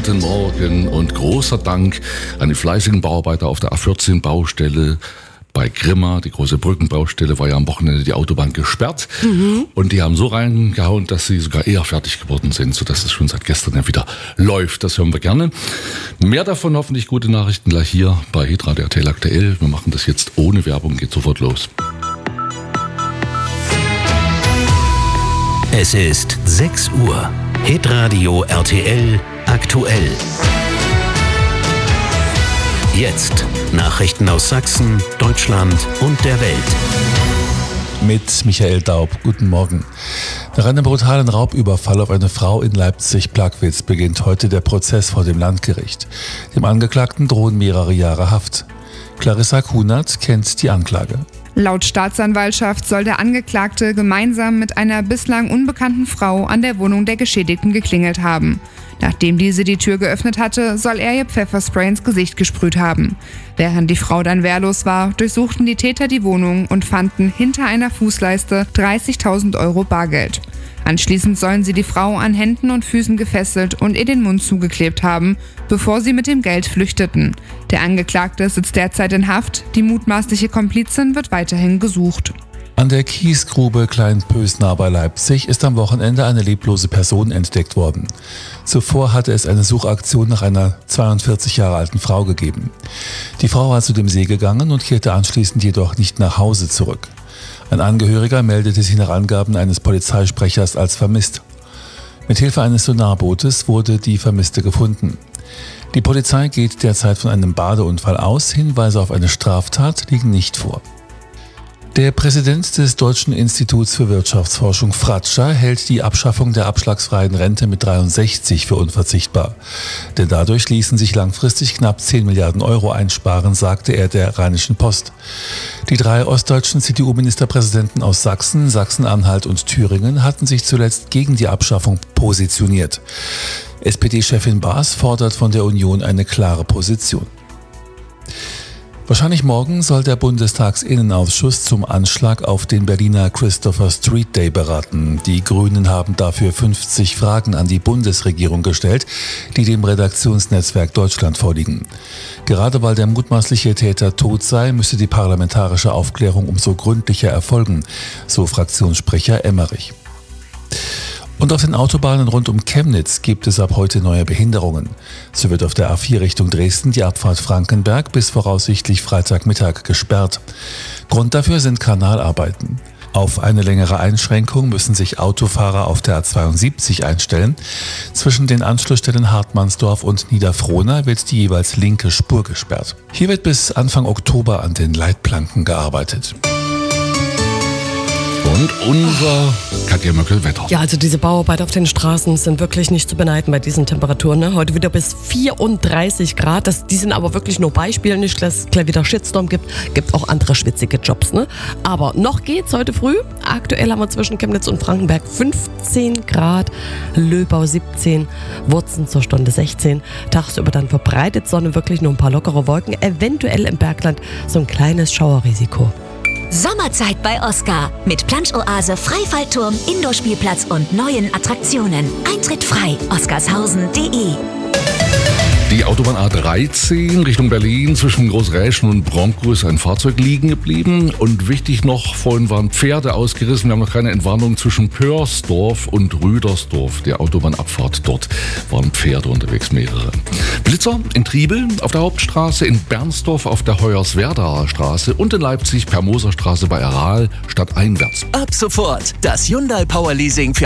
Guten Morgen und großer Dank an die fleißigen Bauarbeiter auf der A14-Baustelle bei Grimma. Die große Brückenbaustelle war ja am Wochenende die Autobahn gesperrt. Und die haben so reingehauen, dass sie sogar eher fertig geworden sind, sodass es schon seit gestern ja wieder läuft. Das hören wir gerne. Mehr davon hoffentlich gute Nachrichten gleich hier bei Hitradio RTL aktuell. Wir machen das jetzt ohne Werbung, geht sofort los. Es ist 6 Uhr. Hitradio RTL aktuell. Jetzt Nachrichten aus Sachsen, Deutschland und der Welt. Mit Michael Daub. Guten Morgen. Nach einem brutalen Raubüberfall auf eine Frau in Leipzig-Plagwitz beginnt heute der Prozess vor dem Landgericht. Dem Angeklagten drohen mehrere Jahre Haft. Clarissa Kunert kennt die Anklage. Laut Staatsanwaltschaft soll der Angeklagte gemeinsam mit einer bislang unbekannten Frau an der Wohnung der Geschädigten geklingelt haben. Nachdem diese die Tür geöffnet hatte, soll er ihr Pfefferspray ins Gesicht gesprüht haben. Während die Frau dann wehrlos war, durchsuchten die Täter die Wohnung und fanden hinter einer Fußleiste 30.000 Euro Bargeld. Anschließend sollen sie die Frau an Händen und Füßen gefesselt und ihr den Mund zugeklebt haben, bevor sie mit dem Geld flüchteten. Der Angeklagte sitzt derzeit in Haft, die mutmaßliche Komplizin wird weiterhin gesucht. An der Kiesgrube Kleinpösnar bei Leipzig ist am Wochenende eine leblose Person entdeckt worden. Zuvor hatte es eine Suchaktion nach einer 42 Jahre alten Frau gegeben. Die Frau war zu dem See gegangen und kehrte anschließend jedoch nicht nach Hause zurück. Ein Angehöriger meldete sie nach Angaben eines Polizeisprechers als vermisst. Mithilfe eines Sonarbootes wurde die Vermisste gefunden. Die Polizei geht derzeit von einem Badeunfall aus, Hinweise auf eine Straftat liegen nicht vor. Der Präsident des Deutschen Instituts für Wirtschaftsforschung Fratscher hält die Abschaffung der abschlagsfreien Rente mit 63 für unverzichtbar. Denn dadurch ließen sich langfristig knapp 10 Milliarden Euro einsparen, sagte er der Rheinischen Post. Die 3 ostdeutschen CDU-Ministerpräsidenten aus Sachsen, Sachsen-Anhalt und Thüringen hatten sich zuletzt gegen die Abschaffung positioniert. SPD-Chefin Baas fordert von der Union eine klare Position. Wahrscheinlich morgen soll der Bundestagsinnenausschuss zum Anschlag auf den Berliner Christopher Street Day beraten. Die Grünen haben dafür 50 Fragen an die Bundesregierung gestellt, die dem Redaktionsnetzwerk Deutschland vorliegen. Gerade weil der mutmaßliche Täter tot sei, müsse die parlamentarische Aufklärung umso gründlicher erfolgen, so Fraktionssprecher Emmerich. Und auf den Autobahnen rund um Chemnitz gibt es ab heute neue Behinderungen. So wird auf der A4 Richtung Dresden die Abfahrt Frankenberg bis voraussichtlich Freitagmittag gesperrt. Grund dafür sind Kanalarbeiten. Auf eine längere Einschränkung müssen sich Autofahrer auf der A72 einstellen. Zwischen den Anschlussstellen Hartmannsdorf und Niederfrohna wird die jeweils linke Spur gesperrt. Hier wird bis Anfang Oktober an den Leitplanken gearbeitet. Und unser Katja Möckel-Wetter. Ja, also diese Bauarbeiter auf den Straßen sind wirklich nicht zu beneiden bei diesen Temperaturen. Ne? Heute wieder bis 34 Grad. Die sind aber wirklich nur Beispiele, nicht, dass es gleich wieder Shitstorm gibt. Gibt auch andere schwitzige Jobs. Ne? Aber noch geht's heute früh. Aktuell haben wir zwischen Chemnitz und Frankenberg 15 Grad, Löbau 17, Wurzen zur Stunde 16. Tagsüber dann verbreitet Sonne, wirklich nur ein paar lockere Wolken. Eventuell im Bergland so ein kleines Schauerrisiko. Sommerzeit bei Oscar mit Plansch-Oase, Freifallturm, Indoor-Spielplatz und neuen Attraktionen. Eintritt frei, oscarshausen.de. Die Autobahn A13 Richtung Berlin zwischen Großräschen und Bronkow ist ein Fahrzeug liegen geblieben. Und wichtig noch, vorhin waren Pferde ausgerissen. Wir haben noch keine Entwarnung zwischen Pörsdorf und Rüdersdorf. Der Autobahnabfahrt dort waren Pferde unterwegs, mehrere. Blitzer in Triebel auf der Hauptstraße, in Bernsdorf auf der Hoyerswerdaer Straße und in Leipzig per Moserstraße bei Aral stadteinwärts. Ab sofort das Hyundai Power Leasing für